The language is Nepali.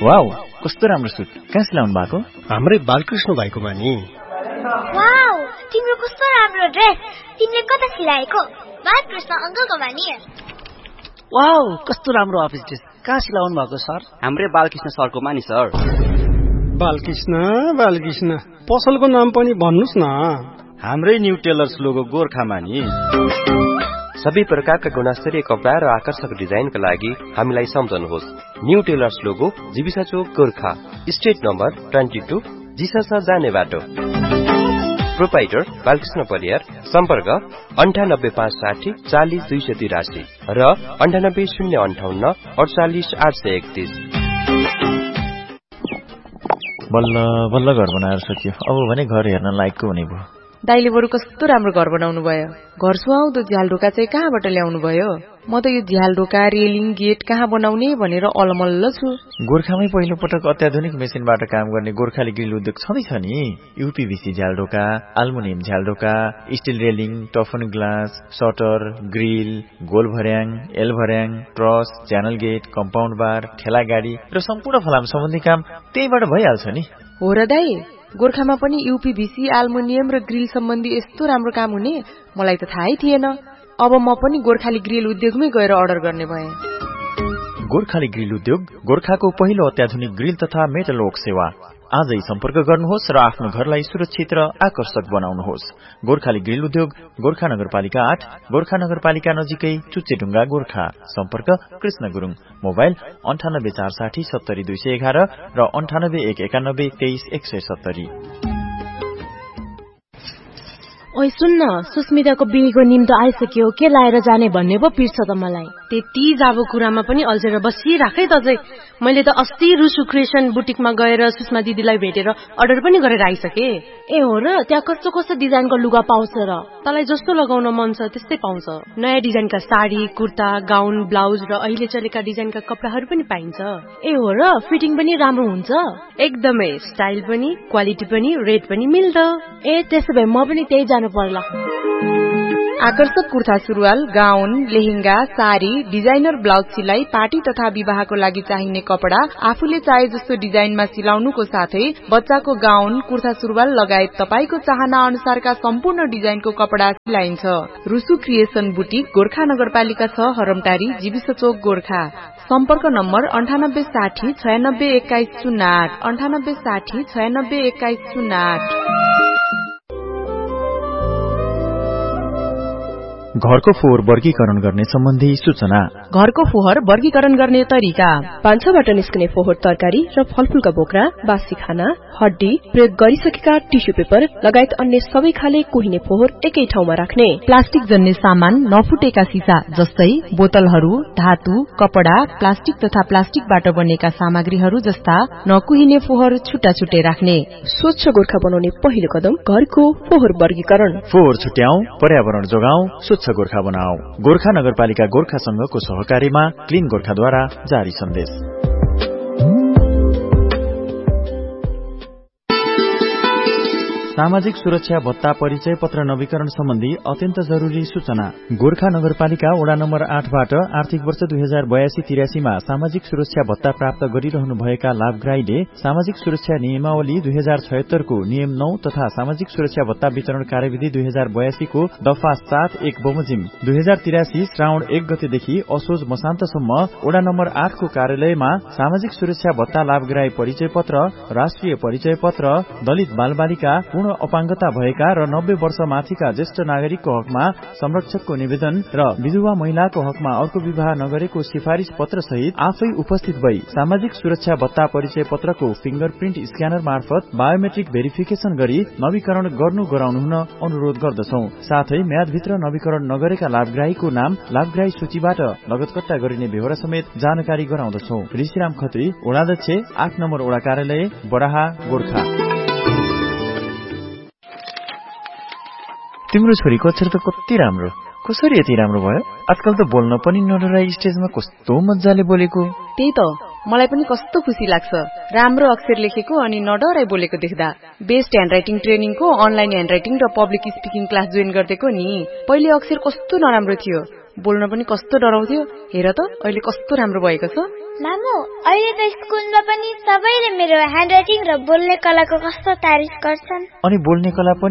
वाउ, कस्तो राम्रो सुट। कहाँ सिलाउनु भएको? हाम्रै बालकृष्ण भाइकोमा नि। वाउ, तिम्रो कस्तो राम्रो ड्रेस। तिमीले कता सिलाएको? बालकृष्ण अंकलकोमा नि। वाउ, कस्तो राम्रो अफिस ड्रेस। कहाँ सिलाउनु भएको सर? हाम्रै बालकृष्ण सरकोमा नि सर। बालकृष्ण पसलको नाम पनि भन्नुस् न। हाम्रै न्यू टेलर्स लोगो गोर्खामा नि। सबै प्रकारका गुणस्तरीय कपडा र आकर्षक डिजाइनका लागि हामीलाई सम्झनुहोस्। न्यू टेलर्स लोगो जीविसा चोक गोर्खा, स्ट्रिट नम्बर 22, जिसस जाने बाटो। प्रोपाइटर बालकृष्ण परियार। सम्पर्क 9856 40 283 र 98 058 48 831। बल्ल बल्ल घर बनाएर सकियो। अब भने घर हेर्न लायकको हुने भयो। दाइले बरु कस्तो राम्रो घर बनाउनु भयो। घर सुहाउँदो झ्यालढोका चाहिँ कहाँबाट ल्याउनु भयो? म त यो झ्यालढोका, रेलिङ, गेट कहाँ बनाउने भनेर अलमल्ल छु। गोर्खामै पहिलो पटक अत्याधुनिक मेसिनबाट काम गर्ने गोर्खाली ग्रिल उद्योग छँदैछ नि। यूपीभीसी झ्यालढोका, aluminium झ्यालढोका, still railing, टफन glass, shutter, grill, goal भर्याङ, एल भर्याङ, ट्रस, च्यानल गेट, कम्पाउन्ड बार, ठेला गाडी र सम्पूर्ण फलाम सम्बन्धी काम त्यहीबाट भइहाल्छ नि। हो र दाइ, गोर्खामा पनि यूपीभीसी, एल्युमिनियम र ग्रिल सम्बन्धी यस्तो राम्रो काम हुने मलाई त थाहै थिएन। अब म पनि गोर्खाली ग्रिल उद्योगमै गएर अर्डर गर्ने भएँ। गोर्खाली ग्रिल उद्योग गोर्खाको पहिलो अत्याधुनिक ग्रिल तथा मेटल वर्क सेवा। आजै सम्पर्क गर्नुहोस् र आफ्नो घरलाई सुरक्षित र आकर्षक बनाउनुहोस्। गोर्खाली ग्रिल उद्योग, गोर्खा नगरपालिका 8, गोर्खा नगरपालिका नजिकै चुच्चेढुङ्गा, गोर्खा। सम्पर्क कृष्ण गुरुङ। मोबाइल 98 460 70 211 र 98 191 23 170। ओइ सुन्न, सुस्मिताको बिहेको निम्तो आइसक्यो। के लाएर जाने भन्ने पो पिर्छ त मलाई। त्यति जाबो कुरामा पनि अल्झेर बसिराखै त चाहिँ। मैले त अस्ति रुसु क्रिएसन बुटिकमा गएर सुषमा दिदीलाई भेटेर अर्डर पनि गरेर आइसके। ए हो र? त्यहाँ कस्तो कस्तो डिजाइनको लुगा पाउँछ र? तँलाई जस्तो लगाउन मन छ त्यस्तै पाउँछ। नयाँ डिजाइनका साडी, कुर्ता, गाउन, ब्लाउज र अहिले चलेका डिजाइनका कपडाहरू पनि पाइन्छ। ए हो र? फिटिङ पनि राम्रो हुन्छ? एकदमै, स्टाइल पनि, क्वालिटी पनि, रेट पनि मिल्दो। ए त्यसो भए म पनि त्यही जानु पर्ला। आकर्षक कुर्ता सुरुवाल, गाउन, लेहेंगा, साडी, डिजाइनर ब्लाउज सिलाई, पार्टी तथा विवाहको लागि चाहिने कपडा आफूले चाहे जस्तो डिजाइनमा सिलाउनुको साथै बच्चाको गाउन, कुर्ता सुरुवाल लगायत तपाईको चाहना अनुसारका सम्पूर्ण डिजाइनको कपडा सिलाइन्छ। रुसु क्रिएसन बुटिक, गोर्खा नगरपालिका 6, हरमटारी, जीविस चोक, गोर्खा। सम्पर्क नम्बर 98 60 96 21 08, 98 60 96 21 08। घरको फोहोर वर्गीकरण गर्ने सम्बन्धी सूचना। घरको फोहोर वर्गीकरण गर्ने तरिका। भान्साबाट निस्कने फोहोर तरकारी र फलफूलका बोक्रा, बासी खाना, हड्डी, प्रयोग गरिसकेका टिस्यु पेपर लगायत अन्य सबै खाले कुहिने फोहोर एकै ठाउँमा राख्ने। प्लास्टिक जन्य सामान, नफुटेका सिसा जस्तै बोतलहरू, धातु, कपडा, प्लास्टिक तथा प्लास्टिकबाट बनेका सामग्रीहरू जस्ता नकुहिने फोहोर छुट्टा छुट्टै राख्ने। स्वच्छ गोर्खा बनाउने पहिलो कदम घरको फोहोर वर्गीकरण। फोहोर छुट्याऊ, पर्यावरण जोगाऊ, स्वच्छ गोर्खा बनाऊ। गोर्खा नगरपालिका गोर्खा संघको सहकारीमा क्लीन गोर्खाद्वारा जारी सन्देश। सामाजिक सुरक्षा भत्ता परिचय पत्र नवीकरण सम्बन्धी अत्यन्त जरुरी सूचना। गोर्खा नगरपालिका वडा नम्बर 8 बाट आर्थिक वर्ष 2082-83 मा सामाजिक सुरक्षा भत्ता प्राप्त गरिरहनु भएका लाभग्राहीले सामाजिक सुरक्षा नियमावली 2076 को नियम 9 तथा सामाजिक सुरक्षा भत्ता वितरण कार्यविधि 2082 को दफा 7(1) बमोजिम 2083 श्रावण 1 गतेदेखि असोज मसान्तसम्म वडा नम्बर 8 को कार्यालयमा सामाजिक सुरक्षा भत्ता लाभग्राही परिचय पत्र, राष्ट्रिय परिचय पत्र, दलित बालबालिका, अपाङ्गता भएका र 90 वर्ष माथिका ज्येष्ठ नागरिकको हकमा संरक्षकको निवेदन र विधवा महिलाको हकमा अर्को विवाह नगरेको सिफारिश पत्र सहित आफै उपस्थित भई सामाजिक सुरक्षा भत्ता परिचय पत्रको फिंगरप्रिन्ट स्क्यानर मार्फत बायोमेट्रिक भेरिफिकेशन गरी नवीकरण गराउनु हुन अनुरोध गर्दछौं। साथै म्यादभित्र नवीकरण नगरेका लाभग्राहीको नाम लाभग्राही सूचीबाट लगतकट्टा गरिने बेहोरा समेत जानकारी गराउँदछौं। ऋषिराम खत्री, वडाध्यक्ष, 8 नम्बर वडा कार्यालय, बडाहा, गोर्खा। तिम्रो छोरीको अक्षर त कति राम्रो। कसरी यति राम्रो भयो? आजकल त बोल्न पनि नडराई स्टेजमा कस्तो मजाले बोलेको। त्यही त, मलाई पनि कस्तो खुसी लाग्छ राम्रो अक्षर लेखेको अनि नडराई बोलेको देख्दा। बेस्ट ह्यान्डराइटिङ ट्रेनिङको अनलाइन ह्यान्डराइटिङ र पब्लिक स्पिकिङ क्लास जोइन गर्देको नि। पहिले अक्षर कस्तो नराम्रो थियो, बोल्न पनि कस्तो डराउँथ्यो, हेर त अहिले कस्तो राम्रो भएको छ। मामु, अहिले त स्कुलमा पनि सबैले मेरो ह्यान्डराइटिङ र बोल्ने कलाको कस्तो तारिफ गर्छन्। अनि बोल्ने कला पनि